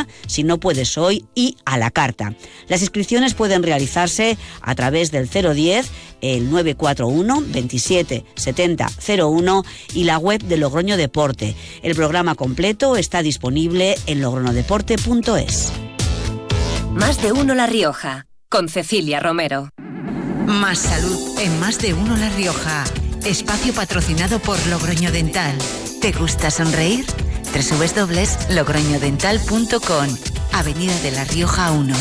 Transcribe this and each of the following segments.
mañana, si no puedes hoy y a la carta. Las inscripciones pueden realizarse a través del 010, el 941 27 70 01 y la web de Logroño Deporte. El programa completo está disponible en logroñodeporte.es. Más de uno La Rioja, con Cecilia Romero. Más salud en Más de uno La Rioja. Espacio patrocinado por Logroño Dental. ¿Te gusta sonreír? www.logroñodental.com. Avenida de La Rioja 1.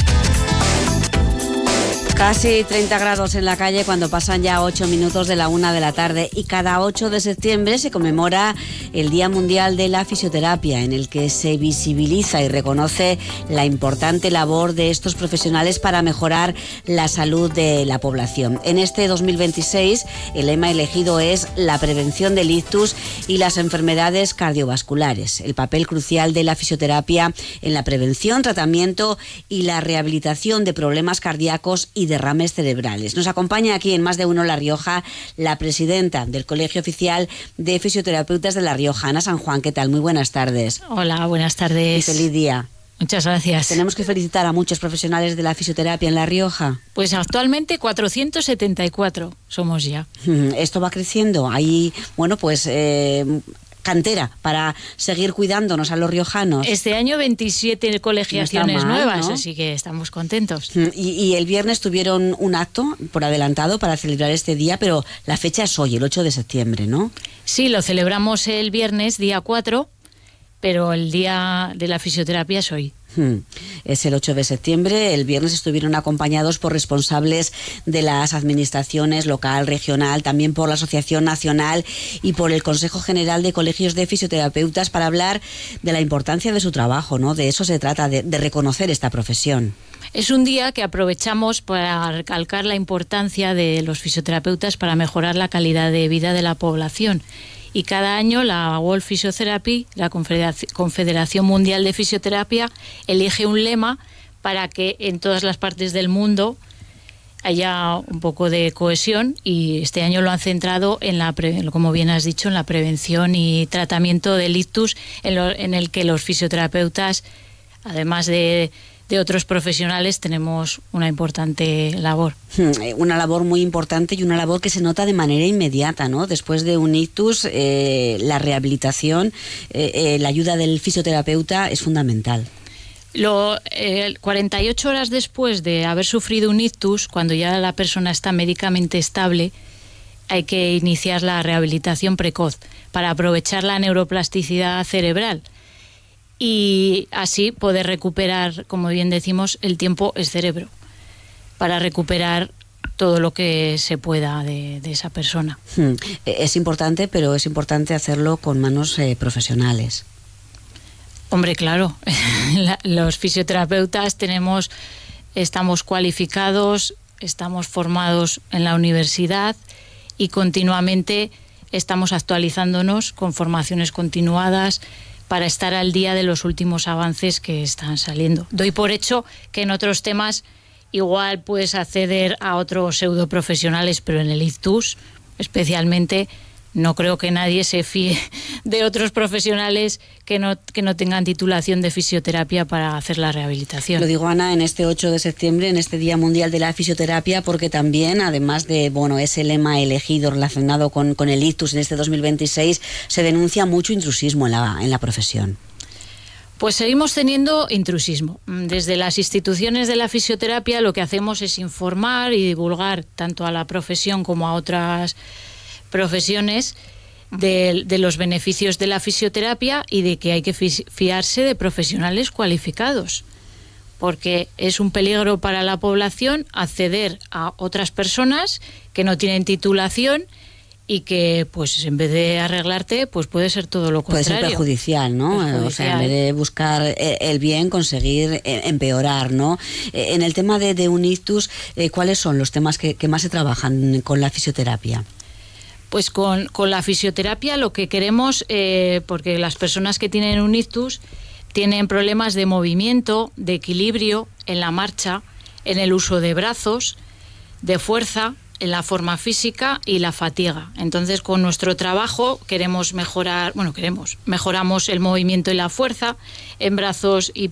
Casi 30 grados en la calle cuando pasan ya 8 minutos de la 1 de la tarde, y cada 8 de septiembre se conmemora el Día Mundial de la Fisioterapia, en el que se visibiliza y reconoce la importante labor de estos profesionales para mejorar la salud de la población. En este 2026 el lema elegido es la prevención del ictus y las enfermedades cardiovasculares, el papel crucial de la fisioterapia en la prevención, tratamiento y la rehabilitación de problemas cardíacos y derrames cerebrales. Nos acompaña aquí en Más de uno La Rioja la presidenta del Colegio Oficial de Fisioterapeutas de La Rioja, Ana San Juan. ¿Qué tal? Muy buenas tardes. Hola, buenas tardes. Y feliz día. Muchas gracias. Tenemos que felicitar a muchos profesionales de la fisioterapia en La Rioja. Pues actualmente 474 somos ya. Esto va creciendo. Hay, bueno, pues cantera para seguir cuidándonos a los riojanos. Este año 27 colegiaciones no mal, nuevas, ¿no? Así que estamos contentos. Y el viernes tuvieron un acto por adelantado para celebrar este día, pero la fecha es hoy, el 8 de septiembre, ¿no? Sí, lo celebramos el viernes, día 4, pero el día de la fisioterapia es hoy. Es el 8 de septiembre. El viernes estuvieron acompañados por responsables de las administraciones local, regional, también por la Asociación Nacional y por el Consejo General de Colegios de Fisioterapeutas para hablar de la importancia de su trabajo, ¿no? De eso se trata, de reconocer esta profesión. Es un día que aprovechamos para recalcar la importancia de los fisioterapeutas para mejorar la calidad de vida de la población. Y cada año la World Physiotherapy, la Confederación Mundial de Fisioterapia, elige un lema para que en todas las partes del mundo haya un poco de cohesión, y este año lo han centrado en como bien has dicho, en la prevención y tratamiento del ictus, en el que los fisioterapeutas, además de otros profesionales, tenemos una importante labor. Una labor muy importante y una labor que se nota de manera inmediata, ¿no? Después de un ictus, la rehabilitación, la ayuda del fisioterapeuta es fundamental. 48 horas después de haber sufrido un ictus, cuando ya la persona está médicamente estable, hay que iniciar la rehabilitación precoz para aprovechar la neuroplasticidad cerebral y así poder recuperar, como bien decimos, el tiempo es cerebro, para recuperar todo lo que se pueda de esa persona. Es importante, pero es importante hacerlo con manos profesionales. Hombre, claro, los fisioterapeutas estamos cualificados, estamos formados en la universidad y continuamente estamos actualizándonos con formaciones continuadas para estar al día de los últimos avances que están saliendo. Doy por hecho que en otros temas igual puedes acceder a otros pseudoprofesionales, pero en el ictus especialmente no creo que nadie se fíe de otros profesionales que no tengan titulación de fisioterapia para hacer la rehabilitación. Lo digo, Ana, en este 8 de septiembre, en este Día Mundial de la Fisioterapia, porque también, además de ese lema elegido relacionado con el ictus en este 2026, se denuncia mucho intrusismo en la profesión. Pues seguimos teniendo intrusismo. Desde las instituciones de la fisioterapia lo que hacemos es informar y divulgar tanto a la profesión como a otras profesiones de los beneficios de la fisioterapia y de que hay que fiarse de profesionales cualificados, porque es un peligro para la población acceder a otras personas que no tienen titulación y que, pues, en vez de arreglarte, pues puede ser todo lo contrario. Puede ser perjudicial, ¿no? Perjudicial. O sea, en vez de buscar el bien, conseguir empeorar, ¿no? En el tema de un ictus, ¿cuáles son los temas que más se trabajan con la fisioterapia? Pues con la fisioterapia lo que queremos, porque las personas que tienen un ictus tienen problemas de movimiento, de equilibrio en la marcha, en el uso de brazos, de fuerza, en la forma física y la fatiga. Entonces, con nuestro trabajo mejoramos el movimiento y la fuerza en brazos y